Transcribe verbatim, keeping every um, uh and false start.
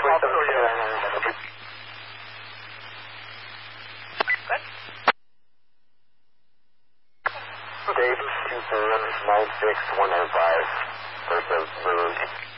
call the police. Dave two four nine six one oh five. First of Blue.